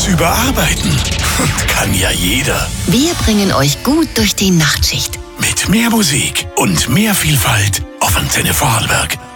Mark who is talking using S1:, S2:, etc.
S1: überarbeiten. Kann ja jeder.
S2: Wir bringen euch gut durch die Nachtschicht.
S1: Mit mehr Musik und mehr Vielfalt auf Antenne Vorarlberg.